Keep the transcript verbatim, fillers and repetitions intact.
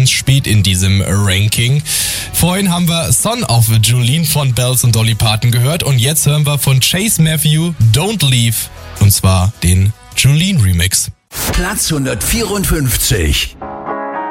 ganz spät in diesem Ranking. Vorhin haben wir Son of Jolene von Bells und Dolly Parton gehört und jetzt hören wir von Chase Matthew Don't Leave und zwar den Jolene Remix. Platz hundertvierundfünfzig.